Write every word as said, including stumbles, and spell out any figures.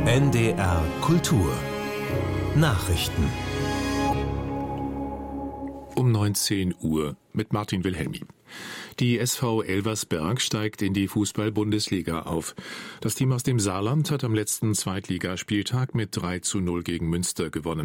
N D R Kultur Nachrichten um neunzehn Uhr mit Martin Wilhelmi. Die S V Elversberg steigt in die Fußball-Bundesliga auf. Das Team aus dem Saarland hat am letzten Zweitligaspieltag mit drei zu null gegen Münster gewonnen.